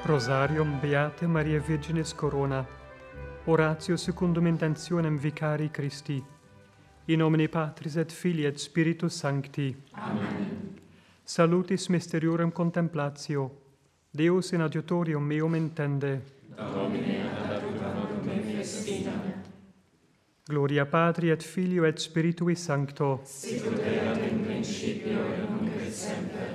Rosarium Beate Maria Virginis Corona, oratio secundum intentionem vicari Christi, in nomine Patris et Filii et Spiritus Sancti. Amen. Salutis mysteriorem contemplatio, Deus in adiutorium meum intende. Domine ad adiuta modum me festina. Gloria Patri et Filio et Spiritui Sancto. Sicut erat in principio et nunc et semper